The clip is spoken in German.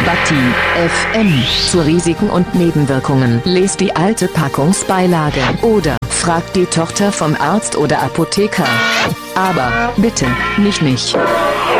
Sympathie FM. Zu Risiken und Nebenwirkungen lest die alte Packungsbeilage oder fragt die Tochter vom Arzt oder Apotheker. Aber bitte, nicht mich.